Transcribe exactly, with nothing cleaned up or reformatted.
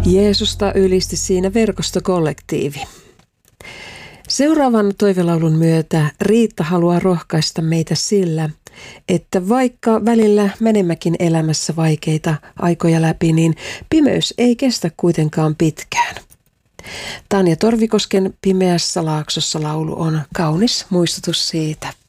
Jeesusta ylisti siinä verkostokollektiivi. Seuraavan toivelaulun myötä Riitta haluaa rohkaista meitä sillä, että vaikka välillä menemmekin elämässä vaikeita aikoja läpi, niin pimeys ei kestä kuitenkaan pitkään. Tanja Torvikosken Pimeässä laaksossa -laulu on kaunis muistutus siitä.